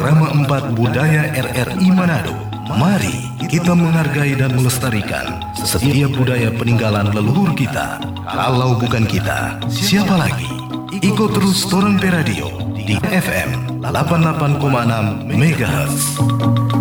Krama 4 Budaya RRI Manado. Mari kita menghargai dan melestarikan setiap budaya peninggalan leluhur kita. Kalau bukan kita, siapa lagi? Ikut terus Torang Pe Radio di FM 88,6 MHz.